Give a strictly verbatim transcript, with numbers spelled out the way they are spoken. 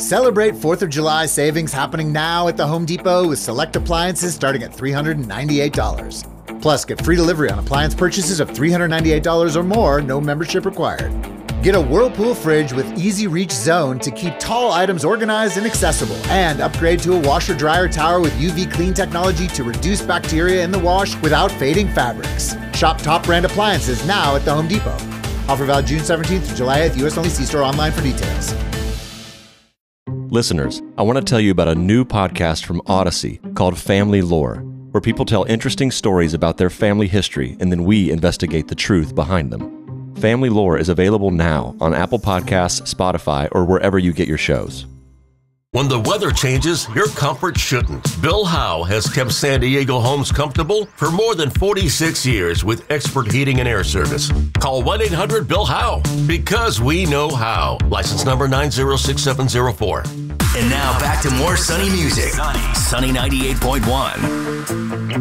Celebrate fourth of July savings happening now at the Home Depot with select appliances starting at three hundred ninety-eight dollars. Plus, get free delivery on appliance purchases of three hundred ninety-eight dollars or more, no membership required. Get a Whirlpool fridge with Easy Reach Zone to keep tall items organized and accessible. And upgrade to a washer-dryer tower with U V clean technology to reduce bacteria in the wash without fading fabrics. Shop top brand appliances now at the Home Depot. Offer valid June seventeenth through July eighth, U S only. See store online for details. Listeners, I want to tell you about a new podcast from Odyssey called Family Lore, where people tell interesting stories about their family history and then we investigate the truth behind them. Family Lore is available now on Apple Podcasts, Spotify, or wherever you get your shows. When the weather changes, your comfort shouldn't. Bill Howe has kept San Diego homes comfortable for more than forty-six years with expert heating and air service. Call one eight hundred bill howe because we know how. License number nine zero six seven zero four. And now back to more Sunny music. Sunny ninety-eight point one.